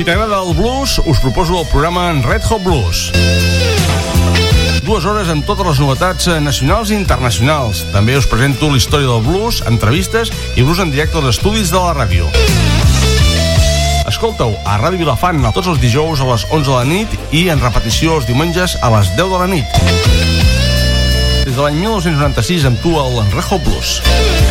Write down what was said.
Si t'agrada el blues, us proposo el programa Red Hot Blues. 2 hores amb totes les novetats nacionals i internacionals. També us presento la història del blues, entrevistes i blues en directe als estudis de la ràdio. Escolta-ho a Ràdio Vilafant tots els dijous a les 11 de la nit i en repetició els diumenges a les 10 de la nit. Des de l'any 1996 amb tu el Red Hot Blues.